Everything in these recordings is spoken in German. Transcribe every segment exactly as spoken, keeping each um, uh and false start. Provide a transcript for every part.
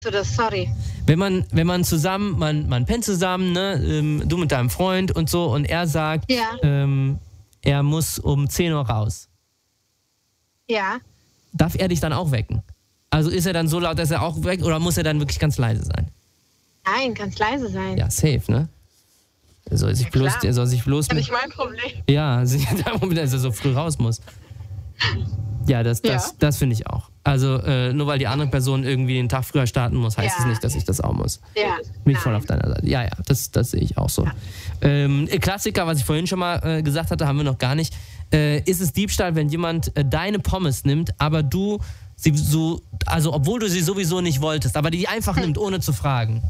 du das? Sorry. Wenn man, wenn man zusammen, man, man pennt zusammen, ne, ähm, du mit deinem Freund und so, und er sagt, Ja. ähm, er muss um zehn Uhr raus. Ja. Darf er dich dann auch wecken? Also ist er dann so laut, dass er auch weckt, oder muss er dann wirklich ganz leise sein? Nein, ganz leise sein. Ja, safe, ne? Er soll sich Ja, bloß, klar. er soll sich bloß Das ist mit, nicht mein Problem. ja, sich- dass er so früh raus muss. Ja, das, das, Ja. das finde ich auch. Also äh, nur weil die andere Person irgendwie den Tag früher starten muss, heißt es Ja. nicht, dass ich das auch muss. Ja. Bin ich voll Nein. auf deiner Seite. Ja, ja, das, das sehe ich auch so. Ja. Ähm, Klassiker, was ich vorhin schon mal äh, gesagt hatte, haben wir noch gar nicht. Äh, ist es Diebstahl, wenn jemand äh, deine Pommes nimmt, aber du sie so, also obwohl du sie sowieso nicht wolltest, aber die einfach nimmt, ohne zu fragen?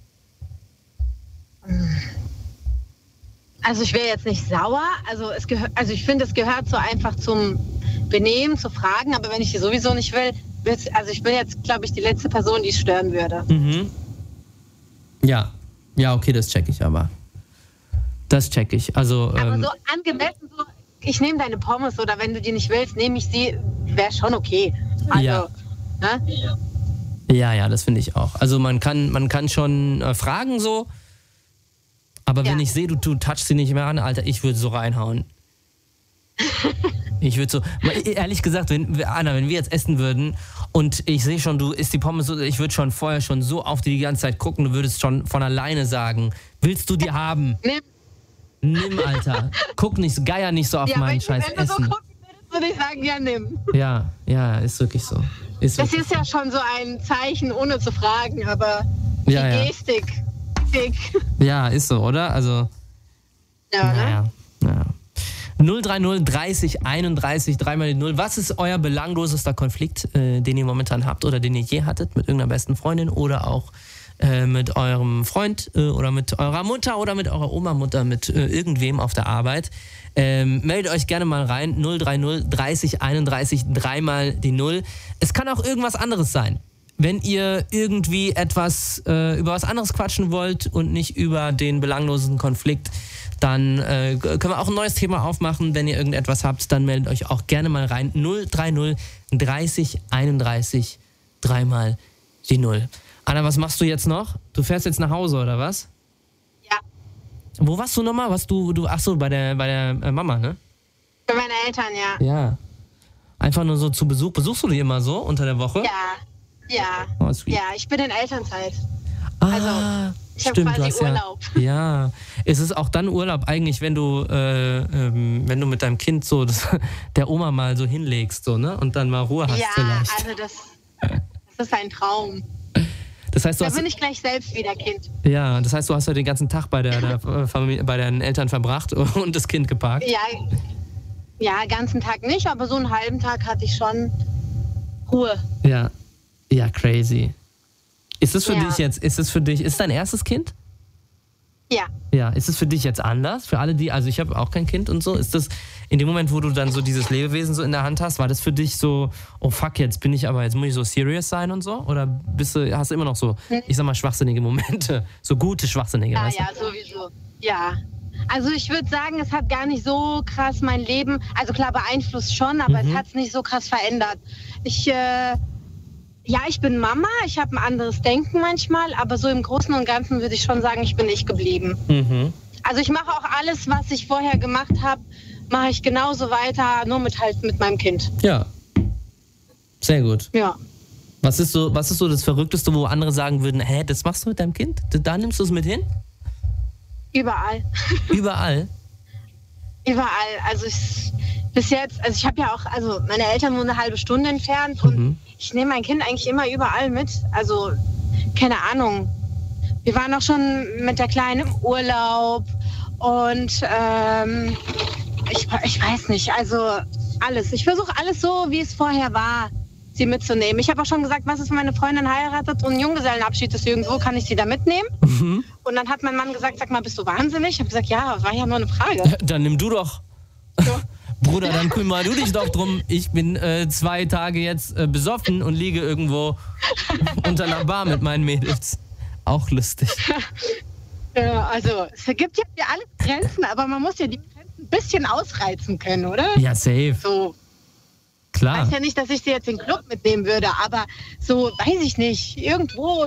Also ich wäre jetzt nicht sauer. Also es gehört, also ich finde, es gehört so einfach zum Benehmen, zu fragen. Aber wenn ich die sowieso nicht will, wird's, also ich bin jetzt, glaube ich, die letzte Person, die es stören würde. Mhm. Ja, ja, okay, das check ich aber. Das check ich. Also, Aber ähm, so angemessen, so, ich nehme deine Pommes oder wenn du die nicht willst, nehme ich sie, wäre schon okay. Also, Ja. ne? ja, ja, das finde ich auch. Also man kann, man kann schon äh, fragen so, aber wenn Ja. ich sehe, du, du touchst sie nicht mehr an, Alter, ich würde so reinhauen. Ich würde so, ehrlich gesagt, wenn, Anna, wenn wir jetzt essen würden und ich sehe schon, du isst die Pommes, so, ich würde schon vorher schon so auf die die ganze Zeit gucken, du würdest schon von alleine sagen, willst du die haben? Nimm. Nimm, Alter. Guck nicht, geier nicht so auf Ja, mein wenn, scheiß wenn du so Essen. gucken würdest, würde ich sagen, ja, nimm. Ja, ja, ist wirklich so. Ist Das wirklich ist ja schon so ein Zeichen, ohne zu fragen, aber die Ja, ja. Gestik, dick. Ja, ist so, oder? Also, Ja, ne? naja, naja. null drei null dreißig einunddreißig dreimal die null. Was ist euer belanglosester Konflikt, äh, den ihr momentan habt oder den ihr je hattet mit irgendeiner besten Freundin oder auch äh, mit eurem Freund äh, oder mit eurer Mutter oder mit eurer Oma-Mutter, mit äh, irgendwem auf der Arbeit? Ähm, meldet euch gerne mal rein. null drei null dreißig einunddreißig dreimal die null. Es kann auch irgendwas anderes sein. Wenn ihr irgendwie etwas äh, über was anderes quatschen wollt und nicht über den belanglosen Konflikt, dann äh, können wir auch ein neues Thema aufmachen. Wenn ihr irgendetwas habt, dann meldet euch auch gerne mal rein. null drei null dreißig einunddreißig dreimal die null. Anna, was machst du jetzt noch? Du fährst jetzt nach Hause, oder was? Ja, Wo warst du nochmal? Was du, du, ach so, bei der, bei der äh, Mama, ne? für meine Eltern, ja. Ja. Einfach nur so zu Besuch. Besuchst du die immer so unter der Woche? Ja, ja. Oh, sweet. Ja, ich bin in Elternzeit. Ah, Also, ich hab stimmt, quasi du hast Urlaub. Ja, ja. Es ist auch dann Urlaub eigentlich, wenn du, äh, ähm, wenn du mit deinem Kind so das, der Oma mal so hinlegst, so, ne? Und dann mal Ruhe hast Ja, vielleicht. also das, das ist ein Traum. Das heißt, du Da hast, bin ich gleich selbst wieder Kind. ja, das heißt, du hast ja den ganzen Tag bei der, der äh, Familie, bei deinen Eltern verbracht und das Kind geparkt. Ja, ja, ganzen Tag nicht, aber so einen halben Tag hatte ich schon Ruhe. Ja, ja, crazy. Ist es für Ja. dich jetzt, ist es für dich, ist dein erstes Kind? Ja, Ja, ist es für dich jetzt anders? Für alle, die, also ich habe auch kein Kind und so, ist das in dem Moment, wo du dann so dieses Lebewesen so in der Hand hast, war das für dich so, oh fuck, jetzt bin ich aber, jetzt muss ich so serious sein und so? Oder bist du, hast du immer noch so, ich sag mal, schwachsinnige Momente, so gute, schwachsinnige, ja, weißt du? ja, sowieso. Ja. Also ich würde sagen, es hat gar nicht so krass mein Leben, also klar beeinflusst schon, aber Mhm. es hat es nicht so krass verändert. Ich, äh, ja, ich bin Mama, ich habe ein anderes Denken manchmal, aber so im Großen und Ganzen würde ich schon sagen, ich bin ich geblieben. Mhm. Also ich mache auch alles, was ich vorher gemacht habe, mache ich genauso weiter, nur mit halt mit meinem Kind. Ja. Sehr gut. Ja. Was ist so, was ist so das Verrückteste, wo andere sagen würden, hä, das machst du mit deinem Kind? Da nimmst du es mit hin? Überall. Überall? Überall. Also ich, bis jetzt, also ich habe ja auch, also meine Eltern wohnen eine halbe Stunde entfernt und Mhm. ich nehme mein Kind eigentlich immer überall mit. Also keine Ahnung. Wir waren auch schon mit der Kleinen im Urlaub und ähm, ich, ich weiß nicht, also alles. Ich versuche alles so, wie es vorher war, sie mitzunehmen. Ich habe auch schon gesagt, was ist, wenn meine Freundin heiratet und ein Junggesellenabschied ist irgendwo, kann ich sie da mitnehmen? Mhm. Und dann hat mein Mann gesagt, sag mal, bist du wahnsinnig? Ich habe gesagt, ja, war ja nur eine Frage. Dann nimm du doch. So. Bruder, dann kümmer du dich doch drum. Ich bin äh, zwei Tage jetzt äh, besoffen und liege irgendwo unter einer Bar mit meinen Mädels. Auch lustig. Ja, also es gibt jetzt ja alles Grenzen, aber man muss ja die Grenzen ein bisschen ausreizen können, oder? Ja, safe. So, Klar. weiß ja nicht, dass ich sie jetzt in den Club mitnehmen würde, aber so, weiß ich nicht, irgendwo